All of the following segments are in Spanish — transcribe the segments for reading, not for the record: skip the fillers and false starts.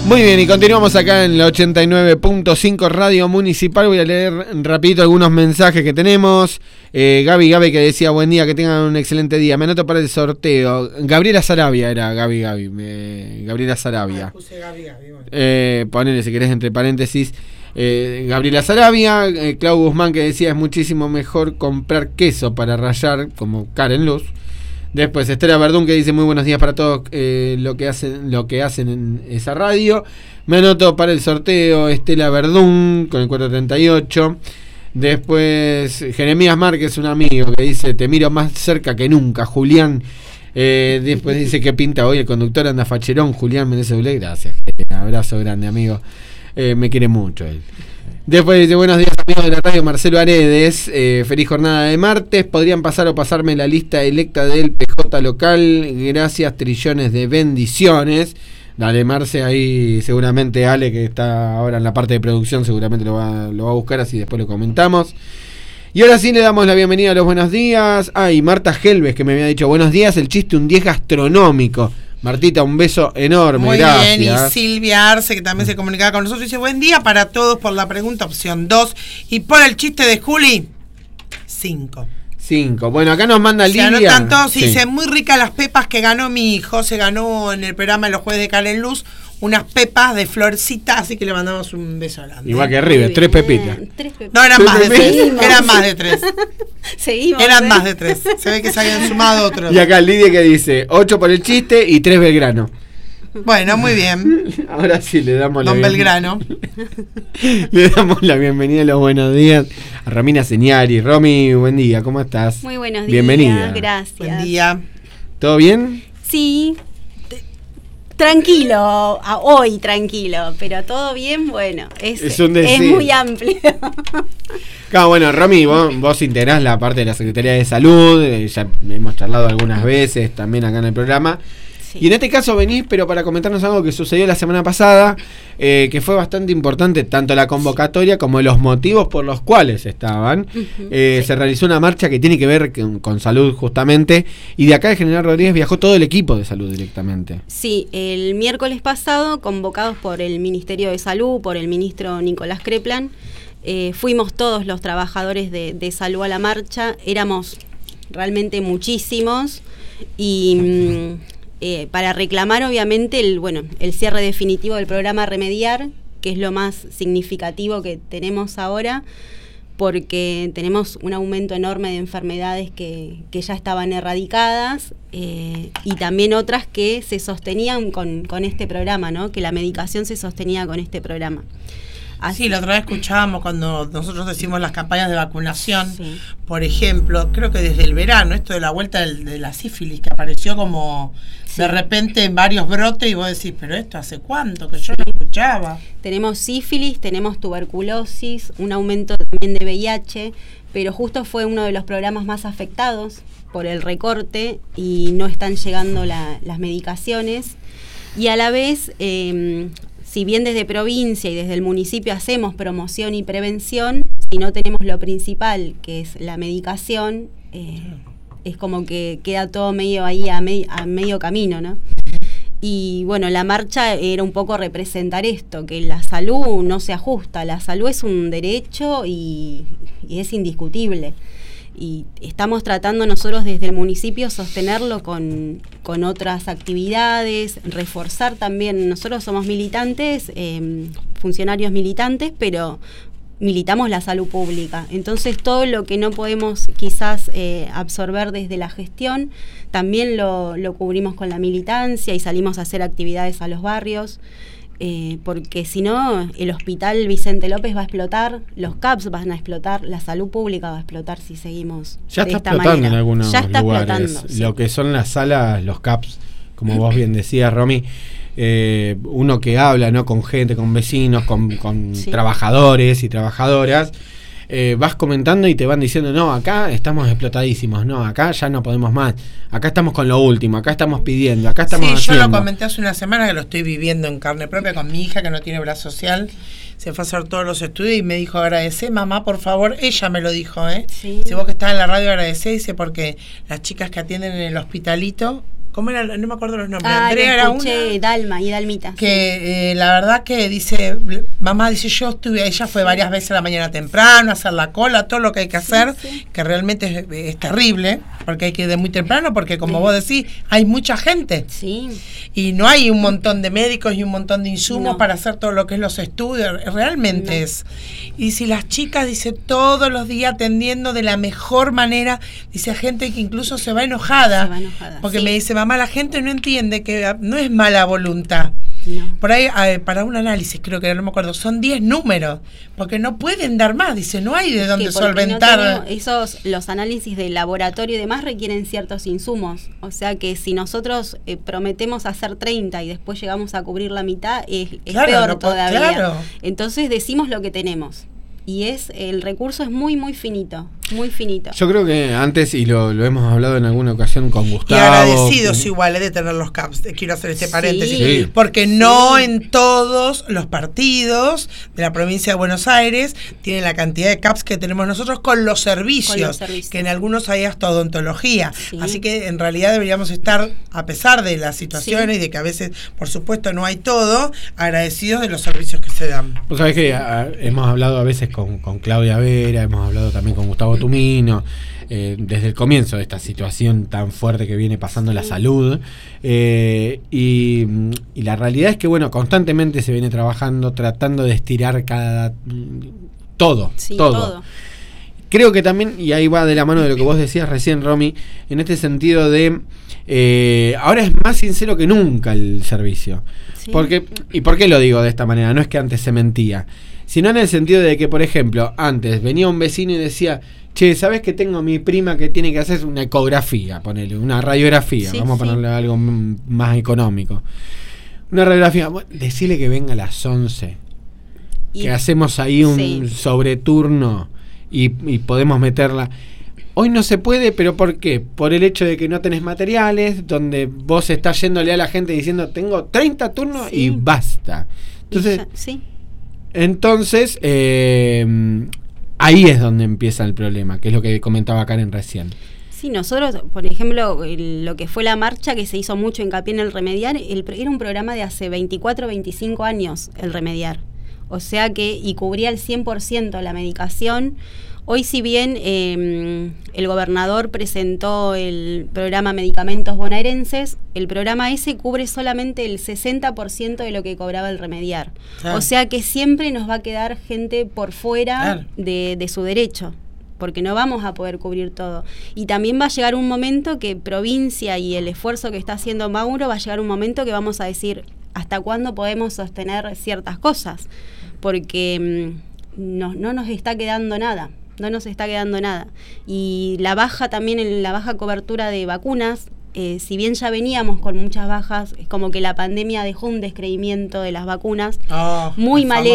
Muy bien, y continuamos acá en la 89.5 Radio Municipal. Voy a leer rapidito algunos mensajes que tenemos. Gaby que decía buen día, que tengan un excelente día. Me anoto para el sorteo. Gabriela Sarabia era Gabriela Sarabia. Puse Gaby. Ponele si querés entre paréntesis. Gabriela Sarabia. Clau Guzmán que decía es muchísimo mejor comprar queso para rallar, como Karen Luz. Después Estela Verdún que dice muy buenos días para todos lo que hacen en esa radio. Me anoto para el sorteo Estela Verdún con el 438. Después Jeremías Márquez, un amigo que dice te miro más cerca que nunca, Julián. Después dice que pinta hoy el conductor anda facherón, Julián Menezes Blay. Gracias, abrazo grande amigo. Me quiere mucho él. Después dice buenos días amigos de la radio, Marcelo Aredes, feliz jornada de martes, podrían pasar o pasarme la lista electa del PJ local, gracias, trillones de bendiciones. Dale Marce, ahí seguramente Ale que está ahora en la parte de producción seguramente lo va a buscar, así después lo comentamos. Y ahora sí le damos la bienvenida a los buenos días. Y Marta Helves que me había dicho buenos días, el chiste un 10 gastronómico. Martita, un beso enorme, muy gracias. Bien, y Silvia Arce, que también se comunicaba con nosotros, dice buen día para todos por la pregunta opción 2. Y por el chiste de Juli, 5. Bueno, acá nos manda Lidia. Se anotan todos y dice, muy ricas las pepas que ganó mi hijo. Se ganó en el programa de los jueves de Karen Luz unas pepas de florcita, así que le mandamos un beso grande. Igual que River, 3 pepitas. No, eran más de 3. Eran más de 3. Seguimos. Eran más de 3. Se ve que se habían sumado otros. Y acá Lidia que dice 8 por el chiste y 3 Belgrano. Bueno, muy bien. Ahora sí le damos Don Belgrano. Le damos la bienvenida a los buenos días a Romina Señari. Romy, buen día, ¿cómo estás? Muy buenos días. Bienvenida. Gracias. Buen día. ¿Todo bien? Sí. Tranquilo, hoy tranquilo, pero todo bien, bueno, es muy amplio. Claro, bueno, Romy, vos integrás la parte de la Secretaría de Salud, ya hemos charlado algunas veces también acá en el programa. Sí. Y en este caso venís, pero para comentarnos algo que sucedió la semana pasada, que fue bastante importante, tanto la convocatoria como los motivos por los cuales estaban. Sí. Se realizó una marcha que tiene que ver con salud justamente, y de acá de General Rodríguez viajó todo el equipo de salud directamente. Sí, el miércoles pasado, convocados por el Ministerio de Salud, por el ministro Nicolás Creplan, fuimos todos los trabajadores de salud a la marcha, éramos realmente muchísimos, y para reclamar obviamente el cierre definitivo del programa Remediar, que es lo más significativo que tenemos ahora, porque tenemos un aumento enorme de enfermedades que ya estaban erradicadas, y también otras que se sostenían con este programa, ¿no? Que la medicación se sostenía con este programa. Sí, la otra vez escuchábamos cuando nosotros decimos las campañas de vacunación, sí. Por ejemplo, creo que desde el verano, esto de la vuelta de la sífilis, que apareció como sí. De repente en varios brotes, y vos decís, pero esto ¿hace cuánto? Que yo no escuchaba. Tenemos sífilis, tenemos tuberculosis, un aumento también de VIH, pero justo fue uno de los programas más afectados por el recorte y no están llegando las medicaciones, y a la vez si bien desde provincia y desde el municipio hacemos promoción y prevención, si no tenemos lo principal, que es la medicación, es como que queda todo medio ahí a medio camino, ¿no? Y bueno, la marcha era un poco representar esto, que la salud no se ajusta, la salud es un derecho y es indiscutible. Y estamos tratando nosotros desde el municipio sostenerlo con otras actividades, reforzar también. Nosotros somos militantes, funcionarios militantes, pero militamos la salud pública. Entonces todo lo que no podemos quizás absorber desde la gestión, también lo cubrimos con la militancia y salimos a hacer actividades a los barrios. Porque si no, el hospital Vicente López va a explotar, los CAPS van a explotar, la salud pública va a explotar si seguimos ya de está esta explotando manera. En algunos ya está lugares, explotando, sí. Lo que son las salas, los CAPS, como vos bien decías, Romy, uno que habla, ¿no? Con gente, con vecinos, con sí. Trabajadores y trabajadoras, vas comentando y te van diciendo, no, acá estamos explotadísimos, no, acá ya no podemos más, acá estamos con lo último, acá estamos pidiendo, acá estamos haciendo. Yo lo comenté hace una semana que lo estoy viviendo en carne propia con mi hija que no tiene obra social, se fue a hacer todos los estudios y me dijo, agradecé mamá, por favor, ella me lo dijo, sí. Si vos que estás en la radio agradecé, dice, porque las chicas que atienden en el hospitalito ¿Cómo era? No me acuerdo los nombres. Andrea era una. Dalma y Dalmita. Que la verdad que dice, mamá dice, ella fue varias veces a la mañana temprano, a hacer la cola, todo lo que hay que hacer, que realmente es terrible, porque hay que ir de muy temprano, porque como vos decís, hay mucha gente. Sí. Y no hay un montón de médicos y un montón de insumos para hacer todo lo que es los estudios, realmente es. Y si las chicas, dice, todos los días atendiendo de la mejor manera, dice, gente que incluso se va enojada, porque me dice, mamá, la gente no entiende que no es mala voluntad. No. Por ahí, para un análisis, creo que no me acuerdo, son 10 números, porque no pueden dar más, dice, no hay de dónde solventar. No los análisis de laboratorio y demás requieren ciertos insumos, o sea que si nosotros prometemos hacer 30 y después llegamos a cubrir la mitad, es peor todavía. Claro. Entonces decimos lo que tenemos. Y el recurso es muy, muy finito, muy finito. Yo creo que antes, y lo hemos hablado en alguna ocasión con Gustavo. Y agradecidos igual de tener los CAPS, quiero hacer este paréntesis. Porque no en todos los partidos de la provincia de Buenos Aires tienen la cantidad de CAPS que tenemos nosotros con los servicios. Que en algunos hay hasta odontología. Sí. Así que en realidad deberíamos estar, a pesar de las situaciones y de que a veces, por supuesto, no hay todo, agradecidos de los servicios que se dan. Vos sabés que hemos hablado a veces con Claudia Vera, hemos hablado también con Gustavo Tumino, desde el comienzo de esta situación tan fuerte que viene pasando la salud, y la realidad es que, bueno, constantemente se viene trabajando, tratando de estirar todo. Creo que también, y ahí va de la mano de lo que vos decías recién, Romy, en este sentido de ahora es más sincero que nunca el servicio. Sí. ¿Y por qué lo digo de esta manera? No es que antes se mentía, sino en el sentido de que, por ejemplo, antes venía un vecino y decía, che, ¿sabés que tengo a mi prima que tiene que hacer una ecografía? Ponele, una radiografía, vamos a ponerle algo más económico. Una radiografía, bueno, decirle que venga a las 11, que hacemos ahí un sobreturno y podemos meterla. Hoy no se puede, ¿pero por qué? Por el hecho de que no tenés materiales, donde vos estás yéndole a la gente diciendo, tengo 30 turnos y basta. Entonces, ahí es donde empieza el problema, que es lo que comentaba Karen recién. Sí, nosotros, por ejemplo, lo que fue la marcha, que se hizo mucho hincapié en el Remediar, era un programa de hace 24, 25 años, el Remediar. O sea que, y cubría el 100% la medicación. Hoy, si bien el gobernador presentó el programa Medicamentos Bonaerenses, el programa ese cubre solamente el 60% de lo que cobraba el Remediar. Claro. O sea que siempre nos va a quedar gente por fuera de su derecho, porque no vamos a poder cubrir todo. Y también va a llegar un momento que provincia y el esfuerzo que está haciendo Mauro, va a llegar un momento que vamos a decir hasta cuándo podemos sostener ciertas cosas, porque no nos está quedando nada. No nos está quedando nada. Y la baja también, en la baja cobertura de vacunas, si bien ya veníamos con muchas bajas, es como que la pandemia dejó un descreimiento de las vacunas. Muy mal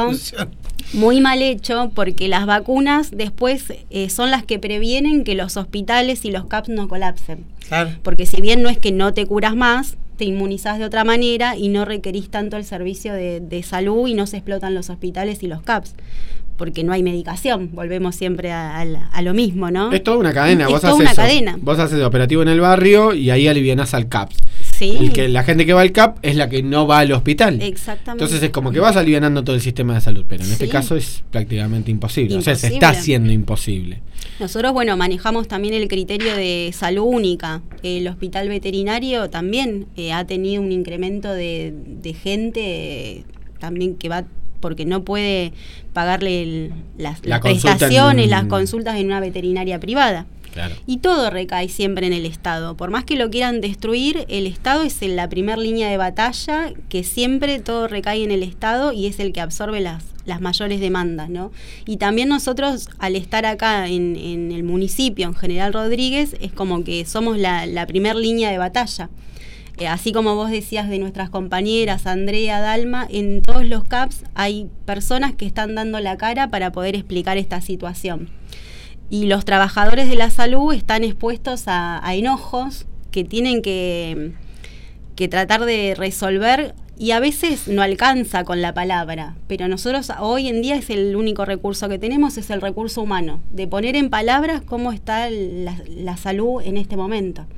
hecho, porque las vacunas después son las que previenen que los hospitales y los CAPS no colapsen. Claro. Porque si bien no es que no te curas más, te inmunizás de otra manera y no requerís tanto el servicio de salud y no se explotan los hospitales y los CAPS. Porque no hay medicación, volvemos siempre a lo mismo, ¿no? Es toda una cadena, vos haces el operativo en el barrio y ahí alivianás al CAPS. Sí. La gente que va al CAP es la que no va al hospital. Exactamente. Entonces es como que vas alivianando todo el sistema de salud, pero en este caso es prácticamente imposible. O sea, se está haciendo imposible. Nosotros, manejamos también el criterio de salud única. El hospital veterinario también ha tenido un incremento de gente también que va, porque no puede pagarle las prestaciones, las consultas en una veterinaria privada. Claro. Y todo recae siempre en el Estado. Por más que lo quieran destruir, el Estado es la primera línea de batalla, que siempre todo recae en el Estado y es el que absorbe las mayores demandas, ¿no? Y también nosotros, al estar acá en el municipio, en General Rodríguez, es como que somos la primera línea de batalla. Así como vos decías de nuestras compañeras, Andrea, Dalma, en todos los CAPS hay personas que están dando la cara para poder explicar esta situación. Y los trabajadores de la salud están expuestos a enojos que tienen que tratar de resolver, y a veces no alcanza con la palabra, pero nosotros hoy en día es el único recurso que tenemos, es el recurso humano, de poner en palabras cómo está la salud en este momento.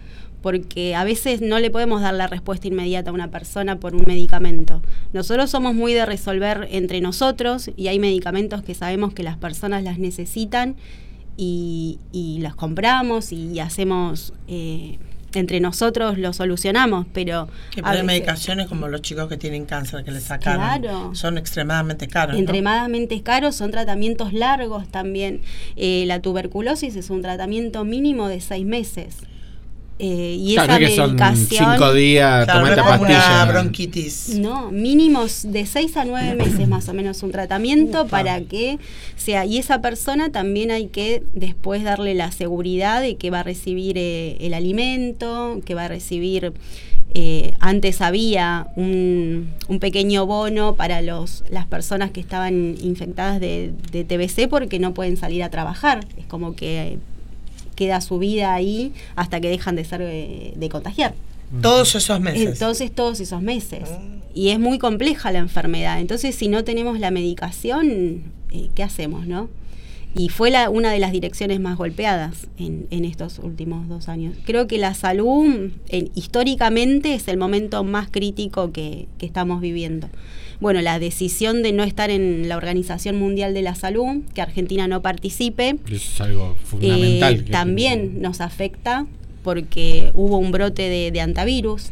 porque a veces no le podemos dar la respuesta inmediata a una persona por un medicamento. Nosotros somos muy de resolver entre nosotros y hay medicamentos que sabemos que las personas las necesitan y los compramos y hacemos... entre nosotros lo solucionamos, pero... hay medicaciones como los chicos que tienen cáncer que les sacaron. Claro. Son extremadamente caros, extremadamente caros, son tratamientos largos también. La tuberculosis es un tratamiento mínimo de 6 meses. Y claro, esa que medicación... son 5 días, claro, tomate no es pastilla. una bronquitis. No, mínimos de 6 a 9 meses más o menos un tratamiento para que sea... Y esa persona también hay que después darle la seguridad de que va a recibir el alimento, que va a recibir... antes había un pequeño bono para las personas que estaban infectadas de TBC porque no pueden salir a trabajar. Es como que... queda su vida ahí hasta que dejan de ser de contagiar. Todos esos meses. Entonces, todos esos meses. Y es muy compleja la enfermedad. Entonces, si no tenemos la medicación, ¿qué hacemos, no? Y fue una de las direcciones más golpeadas en estos últimos 2 años. Creo que la salud, históricamente, es el momento más crítico que estamos viviendo. Bueno, la decisión de no estar en la Organización Mundial de la Salud, que Argentina no participe, es algo fundamental. También nos afecta porque hubo un brote de antivirus.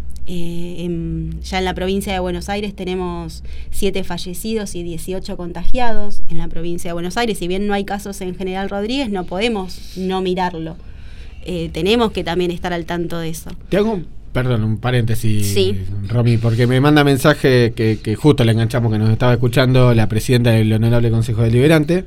Ya en la provincia de Buenos Aires tenemos 7 fallecidos y 18 contagiados en la provincia de Buenos Aires. Si bien no hay casos en General Rodríguez, no podemos no mirarlo. Tenemos que también estar al tanto de eso. Te hago un paréntesis, sí. Romy, porque me manda mensaje que justo le enganchamos, que nos estaba escuchando la presidenta del Honorable Consejo Deliberante,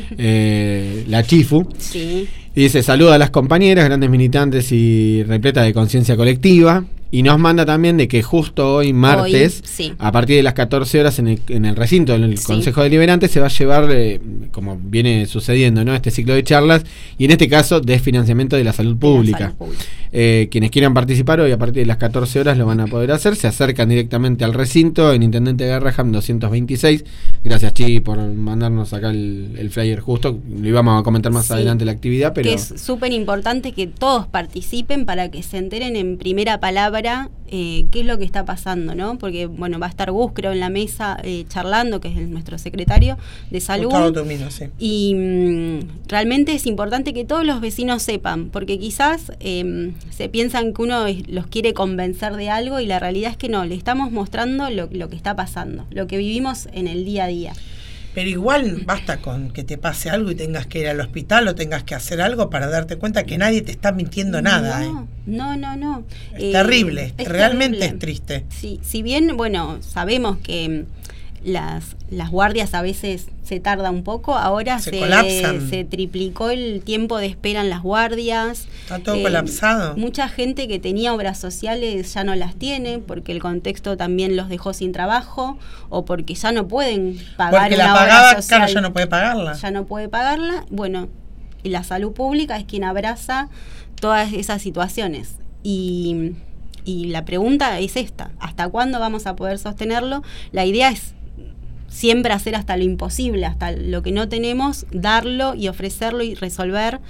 la Chifu. Sí. Y dice: saluda a las compañeras, grandes militantes y repleta de conciencia colectiva. Y nos manda también de que justo hoy, martes, sí, a partir de las 14 horas en el recinto del Consejo Deliberante se va a llevar, como viene sucediendo, ¿no?, este ciclo de charlas, y en este caso de financiamiento de la salud pública. Quienes quieran participar hoy a partir de las 14 horas lo van a poder hacer, se acercan directamente al recinto en Intendente Garrahan 226. Gracias, Chi, por mandarnos acá el flyer justo, lo íbamos a comentar más adelante la actividad, pero... Que es súper importante que todos participen para que se enteren en primera palabra qué es lo que está pasando, ¿no? Porque, bueno, va a estar Gus, creo, en la mesa charlando, que es nuestro secretario de salud. Gustavo Tumino, sí. Y realmente es importante que todos los vecinos sepan, porque quizás se piensan que uno los quiere convencer de algo y la realidad es que no, le estamos mostrando lo que está pasando, lo que vivimos en el día a día. Pero igual basta con que te pase algo y tengas que ir al hospital o tengas que hacer algo para darte cuenta que nadie te está mintiendo nada. No. Es terrible, realmente terrible. Es triste. Sí, si bien, bueno, sabemos que las guardias a veces se tarda un poco, ahora se triplicó el tiempo de espera en las guardias. Está todo colapsado. Mucha gente que tenía obras sociales ya no las tiene porque el contexto también los dejó sin trabajo o porque ya no pueden pagar porque una la pagaba, obra social. claro, ya no puede pagarla. Ya no puede pagarla. Bueno, y la salud pública es quien abraza todas esas situaciones. Y la pregunta es esta: ¿hasta cuándo vamos a poder sostenerlo? La idea es siempre hacer hasta lo imposible, hasta lo que no tenemos, darlo y ofrecerlo y resolver,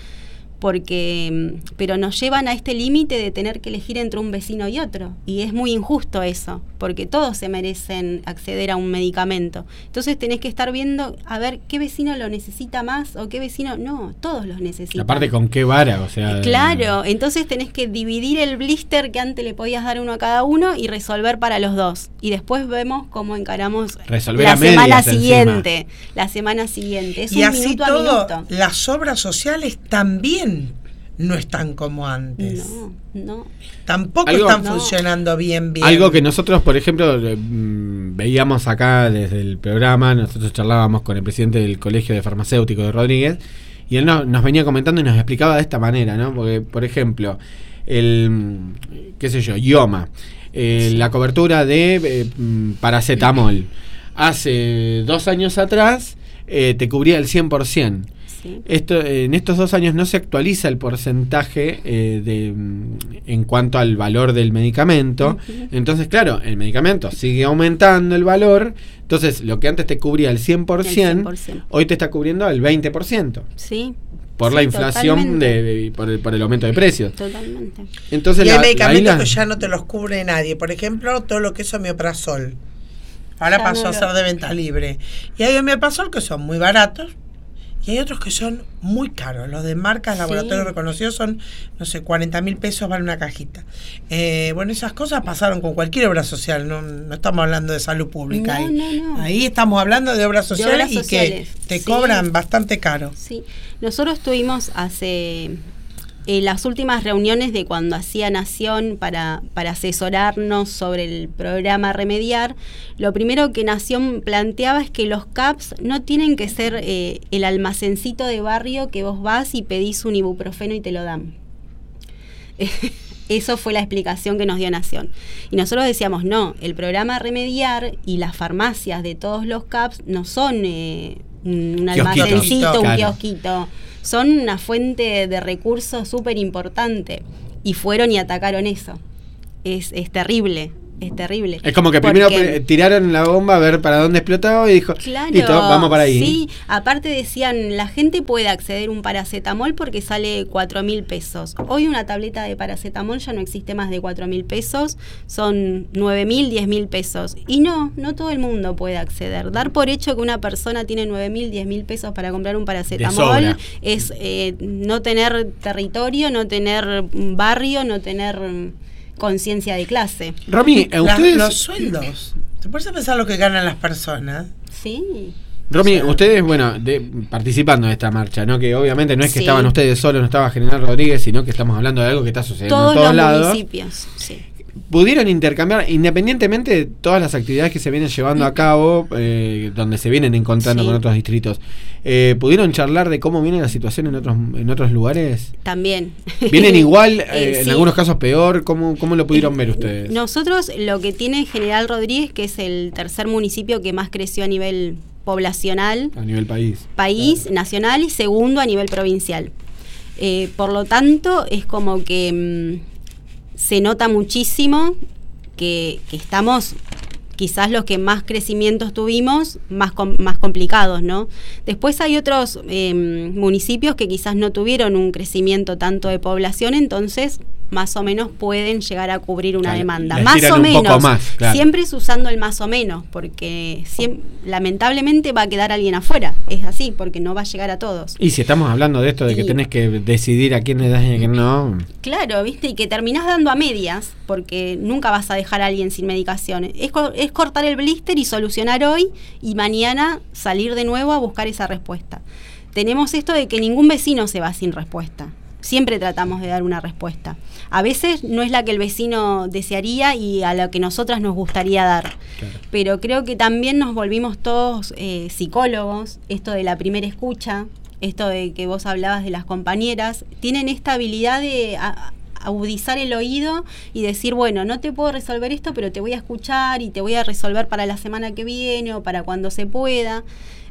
pero nos llevan a este límite de tener que elegir entre un vecino y otro, y es muy injusto eso, porque todos se merecen acceder a un medicamento. Entonces tenés que estar viendo a ver qué vecino lo necesita más o qué vecino no, todos los necesitan. Aparte, ¿con qué vara? O sea, claro, entonces tenés que dividir el blister que antes le podías dar uno a cada uno y resolver para los dos, y después vemos cómo encaramos resolver la semana siguiente. La semana siguiente es y un así minuto todo, a minuto. las obras sociales también no están como antes. No. Tampoco están funcionando bien. Algo que nosotros, por ejemplo, veíamos acá desde el programa, nosotros charlábamos con el presidente del Colegio de Farmacéuticos de Rodríguez, y él nos venía comentando y nos explicaba de esta manera, ¿no? Porque, por ejemplo, IOMA, la cobertura de paracetamol, hace 2 años atrás te cubría el 100%. Sí. En estos 2 años no se actualiza el porcentaje en cuanto al valor del medicamento. Entonces, claro, el medicamento sigue aumentando el valor. Entonces, lo que antes te cubría el 100%, hoy te está cubriendo el 20%. Sí, por la inflación por el aumento de precios. Totalmente. Entonces, y hay medicamentos que ya no te los cubre nadie. Por ejemplo, todo lo que es omeprazol. Ahora ya pasó a ser de venta libre. Y hay omeprazol que son muy baratos y hay otros que son muy caros. Los de marcas, laboratorios reconocidos son, no sé, 40.000 pesos vale una cajita. Bueno, esas cosas pasaron con cualquier obra social. No estamos hablando de salud pública. No. Ahí estamos hablando de obras sociales, que te cobran bastante caro. Sí. Nosotros tuvimos las últimas reuniones de cuando hacía Nación para asesorarnos sobre el programa Remediar. Lo primero que Nación planteaba es que los CAPS no tienen que ser el almacencito de barrio que vos vas y pedís un ibuprofeno y te lo dan. Eso fue la explicación que nos dio Nación. Y nosotros decíamos, no, el programa Remediar y las farmacias de todos los CAPS no son un almacencito, un kiosquito. Son una fuente de recursos súper importante. Y fueron y atacaron eso. Es terrible. Es terrible. Es como que primero tiraron la bomba a ver para dónde explotaba y dijo, claro, listo, vamos para ahí. Sí, aparte decían, la gente puede acceder a un paracetamol porque sale 4.000 pesos. Hoy una tableta de paracetamol ya no existe más de 4.000 pesos, son 9.000, 10.000 pesos. Y no todo el mundo puede acceder. Dar por hecho que una persona tiene 9.000, 10.000 pesos para comprar un paracetamol es no tener territorio, no tener barrio, no tener conciencia de clase. Romy, ustedes... Los sueldos. ¿Te puedes pensar lo que ganan las personas? Sí. Romy, ustedes, participando de esta marcha, ¿no? Que obviamente no es que estaban ustedes solos, no estaba General Rodríguez, sino que estamos hablando de algo que está sucediendo en todos lados. Municipios, sí. Pudieron intercambiar, independientemente de todas las actividades que se vienen llevando a cabo, donde se vienen encontrando con otros distritos, ¿pudieron charlar de cómo viene la situación en otros lugares? También. ¿Vienen igual, en algunos casos peor? ¿Cómo lo pudieron ver ustedes? Nosotros, lo que tiene General Rodríguez, que es el tercer municipio que más creció a nivel poblacional. A nivel país. Nacional, y segundo a nivel provincial. Por lo tanto, es como que... se nota muchísimo que estamos quizás los que más crecimientos tuvimos, más complicados, ¿no? Después hay otros municipios que quizás no tuvieron un crecimiento tanto de población, entonces más o menos pueden llegar a cubrir una demanda. Más o menos, siempre es usando el más o menos, porque lamentablemente va a quedar alguien afuera, es así, porque no va a llegar a todos. Y si estamos hablando de esto de que tenés que decidir a quién le das y a quién no... Claro, ¿viste? Y que terminás dando a medias, porque nunca vas a dejar a alguien sin medicación. Es cortar el blister y solucionar hoy, y mañana salir de nuevo a buscar esa respuesta. Tenemos esto de que ningún vecino se va sin respuesta. Siempre tratamos de dar una respuesta. A veces no es la que el vecino desearía y a la que nosotras nos gustaría dar. Claro. Pero creo que también nos volvimos todos psicólogos. Esto de la primera escucha, esto de que vos hablabas de las compañeras, tienen esta habilidad de agudizar el oído y decir, bueno, no te puedo resolver esto, pero te voy a escuchar y te voy a resolver para la semana que viene o para cuando se pueda.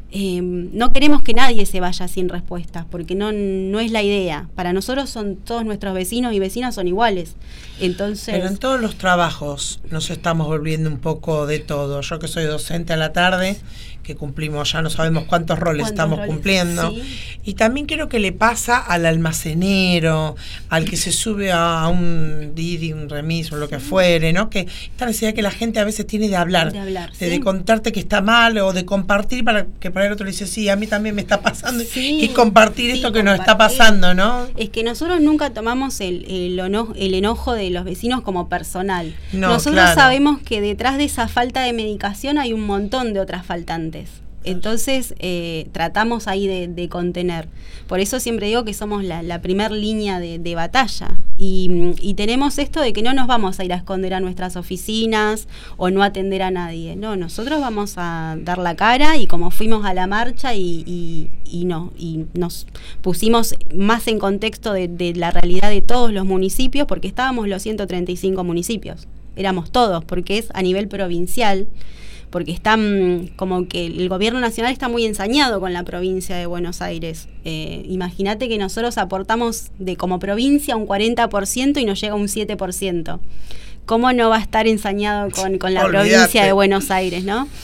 No queremos que nadie se vaya sin respuestas, porque no es la idea. Para nosotros todos nuestros vecinos y vecinas son iguales. Entonces, pero en todos los trabajos nos estamos volviendo un poco de todo. Yo que soy docente a la tarde, que cumplimos, ya no sabemos cuántos roles estamos cumpliendo. Sí. Y también creo que le pasa al almacenero, al que se sube a un Didi, un remis o lo que fuere, ¿no? Que esta necesidad que la gente a veces tiene de hablar, de contarte que está mal o de compartir para que para el otro le dice, sí, a mí también me está pasando, y compartir esto que nos está pasando, ¿no? Es que nosotros nunca tomamos el enojo de los vecinos como personal. Nosotros sabemos que detrás de esa falta de medicación hay un montón de otras faltantes. Entonces tratamos ahí de contener. Por eso siempre digo que somos la primer línea de batalla. Y tenemos esto de que no nos vamos a ir a esconder a nuestras oficinas o no atender a nadie. No, nosotros vamos a dar la cara, y como fuimos a la marcha y nos pusimos más en contexto de la realidad de todos los municipios, porque estábamos los 135 municipios. Éramos todos, porque es a nivel provincial. Porque están como que el gobierno nacional está muy ensañado con la provincia de Buenos Aires. Imagínate que nosotros aportamos como provincia un 40% y nos llega un 7%. ¿Cómo no va a estar ensañado con la provincia de Buenos Aires, no?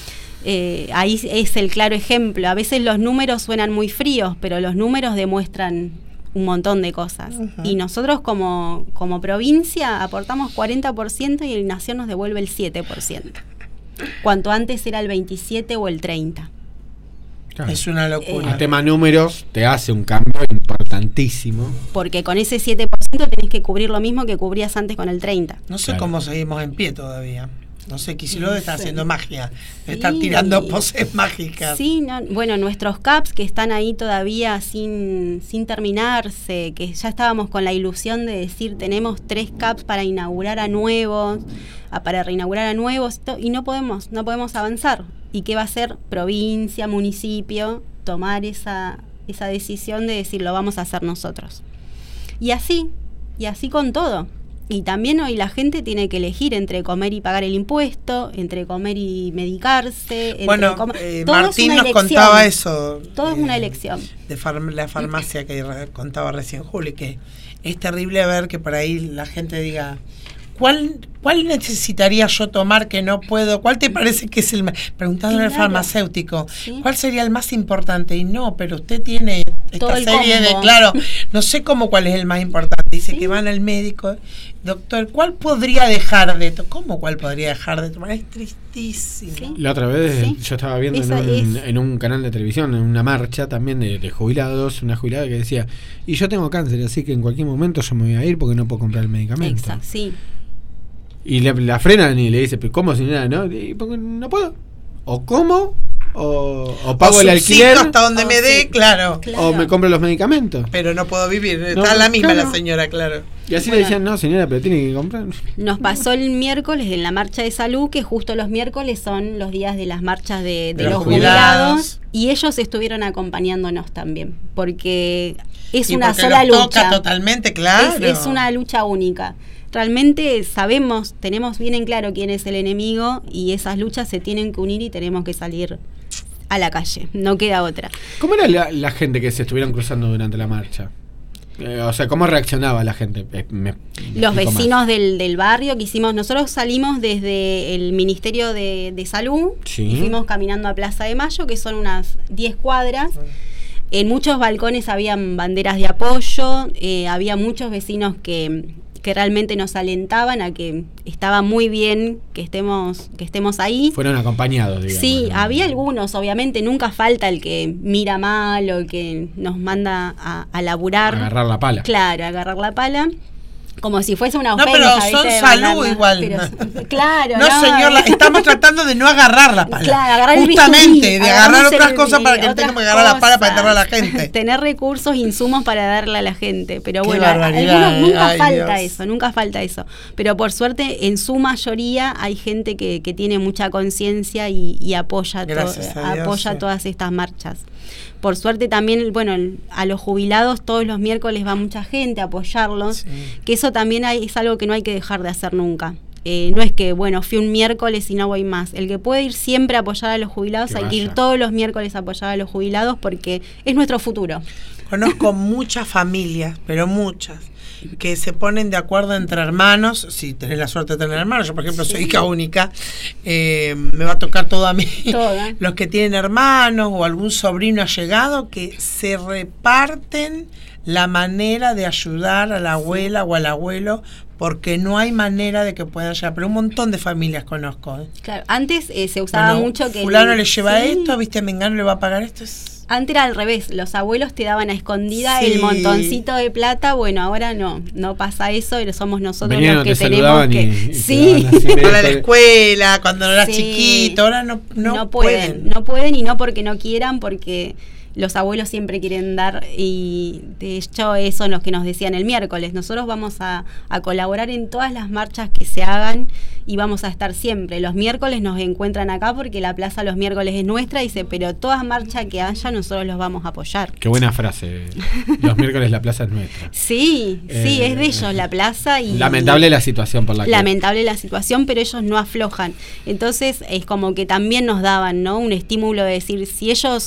Ahí es el claro ejemplo. A veces los números suenan muy fríos, pero los números demuestran un montón de cosas. Y nosotros como provincia aportamos 40% y el Nación nos devuelve el 7%. Cuanto antes era el 27 o el 30. Claro. Es una locura. El tema números te hace un cambio importantísimo. Porque con ese 7% tenés que cubrir lo mismo que cubrías antes con el 30%. No sé cómo seguimos en pie todavía. No sé, Kicillof está haciendo magia, está tirando poses mágicas. Sí, bueno, nuestros CAPs que están ahí todavía sin terminarse, que ya estábamos con la ilusión de decir tenemos 3 CAPs para inaugurar a nuevos, para reinaugurar a nuevos, y no podemos avanzar. ¿Y qué va a hacer provincia, municipio? Tomar esa decisión de decir lo vamos a hacer nosotros. Y así con todo. Y también hoy la gente tiene que elegir entre comer y pagar el impuesto, entre comer y medicarse. Bueno, Martín nos contaba eso. Todo es una elección. De la farmacia que contaba recién Juli, que es terrible ver que por ahí la gente diga, ¿cuál necesitaría yo tomar que no puedo? ¿Cuál te parece que es el más? Preguntando al farmacéutico, ¿sí? ¿Cuál sería el más importante? Y no, pero usted tiene esta serie de, claro, no sé cuál es el más importante. Dice que van al médico, doctor, ¿cuál podría dejar de tomar? ¿Cómo cuál podría dejar de tomar? Es tristísimo. ¿Sí? La otra vez yo estaba viendo en un canal de televisión, en una marcha también de jubilados, una jubilada que decía, y yo tengo cáncer, así que en cualquier momento yo me voy a ir porque no puedo comprar el medicamento. Exacto, sí. Y la frenan y le dice, pero ¿cómo señora? No, porque no puedo. O como, o pago el alquiler. Hasta donde me dé, claro. O me compro los medicamentos. Pero no puedo vivir. Está la misma la señora, claro. Y así le decían, no señora, pero tiene que comprar. Nos pasó el miércoles en la marcha de salud, que justo los miércoles son los días de las marchas de los jubilados. Y ellos estuvieron acompañándonos también. Porque es una sola lucha. Toca totalmente, claro. Es una lucha única. Realmente tenemos bien en claro quién es el enemigo y esas luchas se tienen que unir y tenemos que salir a la calle, no queda otra. ¿Cómo era la gente que se estuvieron cruzando durante la marcha? O sea, ¿cómo reaccionaba la gente? Los vecinos del barrio que hicimos, nosotros salimos desde el Ministerio de Salud, y fuimos caminando a Plaza de Mayo, que son unas 10 cuadras. En muchos balcones habían banderas de apoyo, había muchos vecinos que realmente nos alentaban a que estaba muy bien que estemos ahí. Fueron acompañados, digamos. Sí, había algunos, obviamente, nunca falta el que mira mal o el que nos manda a laburar. Agarrar la pala. Claro, agarrar la pala. Como si fuese una ofensa. No, pero son salud igual. Pero, claro. No, señor, estamos tratando de no agarrar la pala. Claro, agarrar justamente, de agarrar otras cosas para que no tengamos que agarrar la pala para enterrar a la gente. Tener recursos, insumos para darle a la gente. Pero qué bueno, nunca falta eso. Pero por suerte, en su mayoría hay gente que tiene mucha conciencia y apoya todas estas marchas. Por suerte también, bueno, a los jubilados todos los miércoles va mucha gente a apoyarlos, que eso también es algo que no hay que dejar de hacer nunca. No es que, bueno, fui un miércoles y no voy más. El que puede ir siempre a apoyar a los jubilados, hay que ir todos los miércoles a apoyar a los jubilados porque es nuestro futuro. Conozco muchas familias, pero muchas, que se ponen de acuerdo entre hermanos. Si tenés la suerte de tener hermanos, yo por ejemplo soy hija única, me va a tocar todo a mí. Los que tienen hermanos o algún sobrino allegado, que se reparten la manera de ayudar a la abuela o al abuelo, porque no hay manera de que puedan llegar. Pero un montón de familias conozco. Claro, antes se usaba mucho que fulano le lleva esto, viste, Mengano le va a pagar esto. Antes era al revés, los abuelos te daban a escondida el montoncito de plata. Bueno, ahora no pasa eso, y somos nosotros los que tenemos que para la escuela, cuando eras chiquito. Ahora no pueden. No pueden, y no porque no quieran, porque los abuelos siempre quieren dar, y de hecho eso es lo que nos decían el miércoles. Nosotros vamos a colaborar en todas las marchas que se hagan y vamos a estar siempre. Los miércoles nos encuentran acá porque la plaza los miércoles es nuestra, dice, pero todas marchas que haya nosotros los vamos a apoyar. Qué buena frase. Los miércoles la plaza es nuestra. Sí, es de ellos la plaza. Y lamentable la situación por la que... Lamentable la situación, pero ellos no aflojan. Entonces es como que también nos daban, ¿no?, un estímulo de decir, si ellos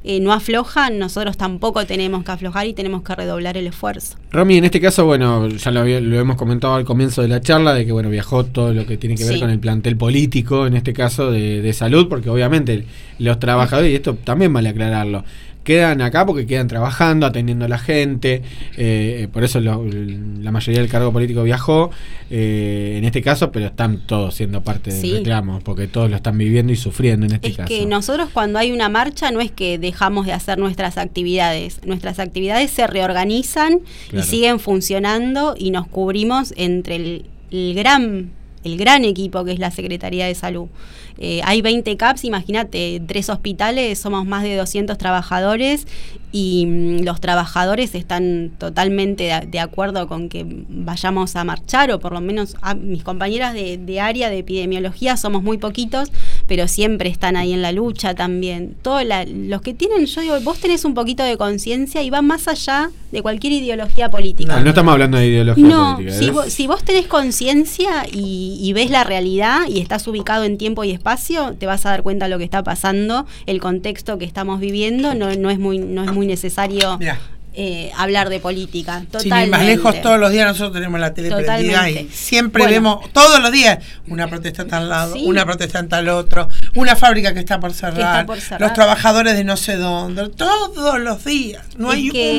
no aflojan, nosotros tampoco tenemos que aflojar y tenemos que redoblar el esfuerzo. Romy, en este caso, bueno, ya lo hemos comentado al comienzo de la charla, de que bueno, viajó todo lo que tiene que ver con el plantel político, en este caso de salud, porque obviamente los trabajadores, y esto también vale aclararlo, quedan acá porque quedan trabajando, atendiendo a la gente, por eso la mayoría del cargo político viajó, en este caso, pero están todos siendo parte del reclamo, porque todos lo están viviendo y sufriendo en este caso. Es que nosotros cuando hay una marcha no es que dejamos de hacer nuestras actividades se reorganizan y siguen funcionando y nos cubrimos entre el gran equipo que es la Secretaría de Salud. Hay 20 CAPS, imagínate, 3 hospitales, somos más de 200 trabajadores y los trabajadores están totalmente de acuerdo con que vayamos a marchar, o por lo menos mis compañeras de área de epidemiología somos muy poquitos, pero siempre están ahí en la lucha también. Los que tienen, yo digo, vos tenés un poquito de conciencia y va más allá de cualquier ideología política. No estamos hablando de ideología política. Si vos tenés conciencia y ves la realidad y estás ubicado en tiempo y espacio, te vas a dar cuenta de lo que está pasando, el contexto que estamos viviendo, no es muy necesario hablar de política. Totalmente. Sin ir más lejos, todos los días nosotros tenemos la tele prendida y siempre vemos, todos los días, una protesta en tal lado, una protesta en tal otro, una fábrica que está por cerrar, los trabajadores de no sé dónde, todos los días. No hay